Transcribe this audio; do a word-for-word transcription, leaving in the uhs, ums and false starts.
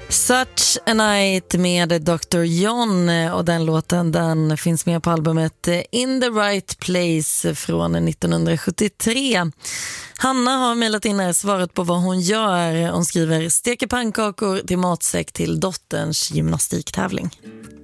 Such a Night med doktor John, och den låten den finns med på albumet In the Right Place från nittonhundrasjuttiotre. Hanna har mejlat in här svaret på vad hon gör. Hon skriver: steker pannkakor till matsäck till dotterns gymnastiktävling.